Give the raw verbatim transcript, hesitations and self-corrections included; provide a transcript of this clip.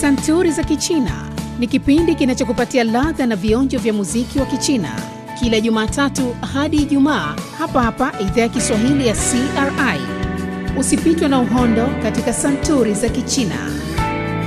Santuri za Kichina ni kipindi kinachokupatia ladha na vionjo vya muziki wa Kichina kila Jumatatu hadi Ijumaa hapa hapa Idhaa ya Kiswahili ya C R I. Usipitwe na uhondo katika Santuri za Kichina.